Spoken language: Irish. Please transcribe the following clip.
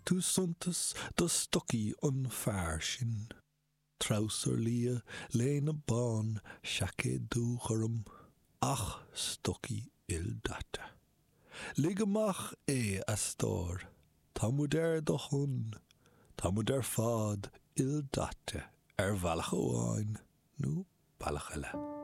tú suntas do stocí an fear sin. Trásar lia léna bán seaché dúcharum, ach stocí il data. Ligamach é a stór, tamud do chun, tamud fad il data bhealach óáin, nó bailach eile.